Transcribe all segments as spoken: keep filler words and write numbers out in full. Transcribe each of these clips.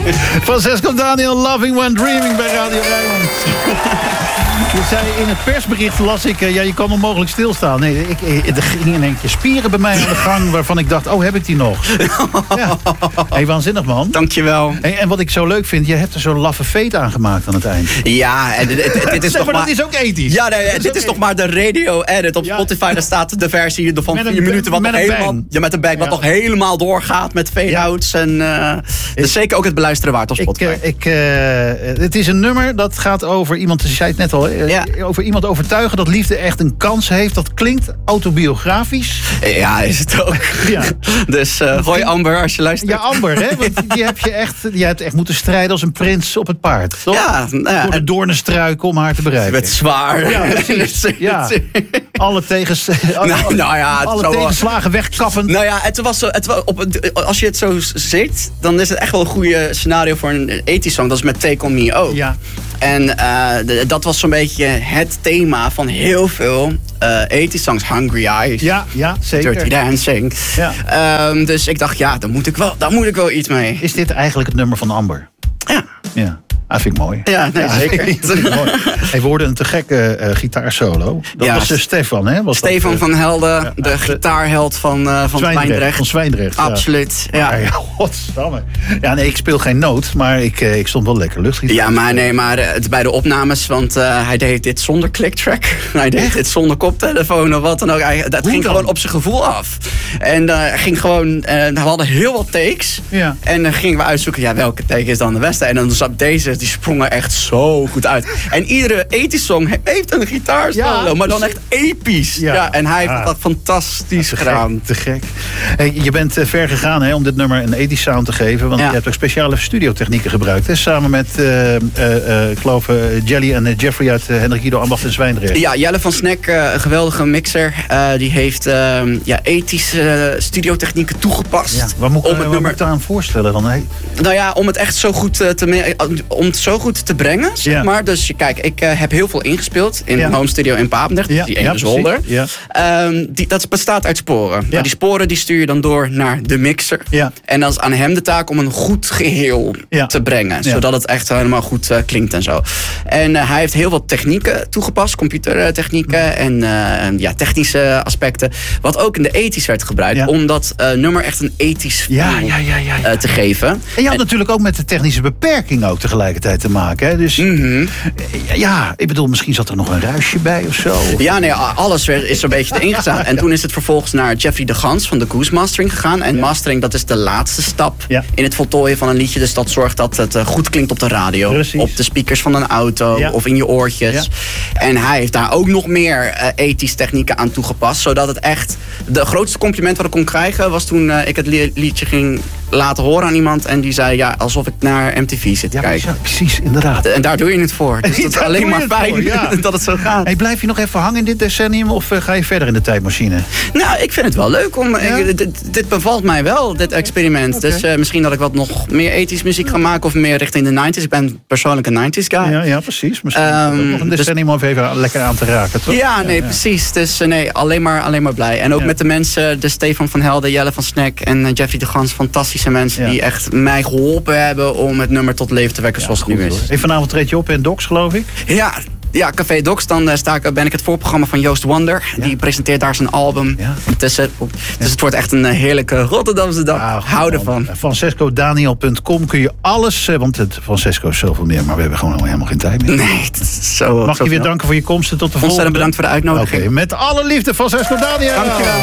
Francesco Daniel, Loving When Dreaming bij Radio Rijnmond. Je zei in het persbericht, las ik, ja, je kan onmogelijk stilstaan. Nee, ik, ik, er gingen in één keer spieren bij mij aan de gang waarvan ik dacht, oh, heb ik die nog? Ja. Hey, waanzinnig, man. Dankjewel. Hey, en wat ik zo leuk vind, je hebt er zo'n laffe veet aangemaakt aan het eind. Ja, en dit, dit, dit is zeg, nog maar maar... dat is ook ethisch. Ja, nee, dit is, is nog maar de radio-edit. Op ja. Spotify daar staat de versie van met vier een, minuten. Wat met nog een helemaal, bang. ja, met een bang. Wat ja. nog helemaal doorgaat met fade-outs. En, uh, dus ik, zeker ook het beluisteren waard op Spotify. Ik, uh, ik, uh, het is een nummer dat gaat over iemand, je zei het net al, uh, ja. over iemand overtuigen dat liefde echt een kans heeft. Dat klinkt autobiografisch. Ja, is het ook. Ja. Dus uh, gooi Amber als je luistert. Ja, Amber, hè? Want die heb je echt, je hebt echt moeten strijden als een prins op het paard, toch? Ja, nou ja. Door de doornenstruiken om haar te bereiken. Het werd zwaar. Ja, precies. Ja. Alle, tegens, nou, nou ja, alle zo, tegenslagen wegkappend. Nou ja, het was, het was op, als je het zo ziet, dan is het echt wel een goede scenario voor een eighties song. Dat is met Take On Me ook. Ja. En uh, de, dat was zo'n beetje het thema van heel veel uh, eighties songs. Hungry Eyes. Ja, ja, zeker. Dirty Dancing. Ja. Um, dus ik dacht, ja, daar moet ik wel, daar moet ik wel iets mee. Is dit eigenlijk het nummer van Amber? Ja. Ja. Ah, vind ik mooi. Ja, nee, ja zeker. Mooi. Hey, we hoorden een te gekke uh, gitaarsolo. Dat ja, was uh, Stefan, hè? Was Stefan dat, van Helden, ja, de uh, gitaarheld van, uh, van Zwijndrecht. Zwijndrecht. Van Zwijndrecht, absoluut. Ja. Ja. Ja, godsamme. Ja, nee, ik speel geen noot, maar ik, uh, ik stond wel lekker luchtig. Ja, maar nee, maar uh, het bij de opnames, want uh, hij deed dit zonder clicktrack. Hij deed Echt? dit zonder koptelefoon of wat dan ook. Hij, dat Hoe ging dan? gewoon op zijn gevoel af. En uh, ging gewoon, uh, we hadden heel wat takes. Ja. En dan gingen we uitzoeken, ja, welke take is dan de beste? En dan zat deze, die sprongen echt zo goed uit. En iedere eighties song heeft een gitaarsolo, ja, maar dan echt episch. Ja. Ja, en hij heeft ja. dat fantastisch ja, te gedaan. Gek, te gek. Hey, je bent uh, ver gegaan hè, om dit nummer een eighties sound te geven. Want ja. je hebt ook speciale studiotechnieken gebruikt. Hè, samen met, uh, uh, uh, ik geloof, uh, Jelly en uh, Jeffrey uit uh, Hendrik Ido Ambacht en Zwijndrecht. Ja, Jelle van Snack, uh, een geweldige mixer. Uh, die heeft uh, ja, ethische uh, studiotechnieken toegepast. Ja, waar moet, om uh, het waar nummer... moet ik aan voorstellen dan? Hey. Nou ja, om het echt zo goed uh, te, me- om het zo goed te brengen, zeg ja. maar. Dus kijk, ik uh, heb heel veel ingespeeld in ja. een home studio in Papendrecht. Ja. Die ene ja, zolder. Ja. Um, die, dat bestaat uit sporen. Ja. Maar die sporen die stuur je dan door naar de mixer. Ja. En dan is aan hem de taak om een goed geheel ja. te brengen. Ja. Zodat het echt helemaal goed uh, klinkt en zo. En uh, hij heeft heel wat technieken toegepast. Computertechnieken ja. en uh, ja, technische aspecten. Wat ook in de ethisch werd gebruikt. Ja. Om dat uh, nummer echt een ethisch ja, ja, ja, ja, ja. Uh, te geven. En je had en, natuurlijk ook met de technische beperking ook tegelijkertijd te maken. Hè? Dus mm-hmm. ja, ik bedoel, misschien zat er nog een ruisje bij of zo. Ja, nee, alles is zo'n beetje erin gestaan. En toen is het vervolgens naar Jeffrey de Gans van de Goose Mastering gegaan. En ja. mastering, dat is de laatste stap ja. in het voltooien van een liedje. Dus dat zorgt dat het goed klinkt op de radio. Precies. Op de speakers van een auto ja. of in je oortjes. Ja. En hij heeft daar ook nog meer uh, ethisch technieken aan toegepast. Zodat het echt, de grootste compliment wat ik kon krijgen was toen uh, ik het liedje ging laten horen aan iemand. En die zei, ja, alsof ik naar M T V zit te ja, kijken. Ja, precies, inderdaad. En daar doe je het voor. Dus dat is alleen maar fijn voor, ja. dat het zo gaat. Hey, blijf je nog even hangen in dit decennium of uh, ga je verder in de tijdmachine? Nou, ik vind het wel leuk. om. Ja? Ik, dit, dit bevalt mij wel, dit experiment. Okay. Dus uh, misschien dat ik wat nog meer ethisch muziek ga maken of meer richting de nineties. Ik ben persoonlijk een nineties guy. Ja, ja precies. Misschien um, nog een decennium dus, om even lekker aan te raken, toch? Ja, nee, ja, ja. precies. Dus uh, nee, alleen maar, alleen maar blij. En ook ja. met de mensen, de Stefan van Helden, Jelle van Snack en uh, Jeffrey de Gans. Fantastische mensen ja. die echt mij geholpen hebben om het nummer tot leven te wekken ja, zoals het nu is. Hey, vanavond treed je op in Docs, geloof ik? Ja. Ja, Café Docs, dan uh, sta ik, ben ik het voorprogramma van Joost Wander. Ja. Die presenteert daar zijn album. Ja. Tussen, dus ja. het wordt echt een uh, heerlijke Rotterdamse dag. Ah, Hou ervan. Francesco Daniel punt com kun je alles, uh, want het, Francesco is zoveel meer, maar we hebben gewoon helemaal geen tijd meer. Nee, het is zo. Mag zo je weer danken voor je komst tot de volgende. Ontzettend bedankt voor de uitnodiging. Oké, okay, met alle liefde, Francesco Daniel. Dankjewel.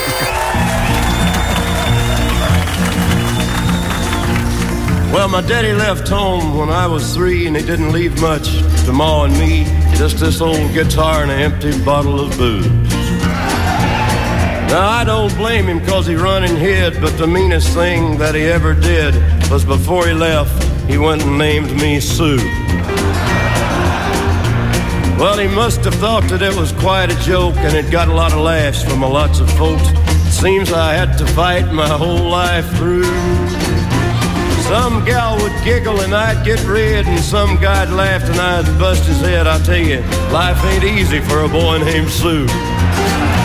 Well, my daddy left home when I was three, and he didn't leave much to Ma and me. Just this old guitar and an empty bottle of booze. Now, I don't blame him cause he run and hid, but the meanest thing that he ever did was before he left, he went and named me Sue. Well, he must have thought that it was quite a joke, and it got a lot of laughs from a lots of folks. It seems I had to fight my whole life through. Some gal would giggle and I'd get red, and some guy'd laugh and I'd bust his head. I tell you, life ain't easy for a boy named Sue.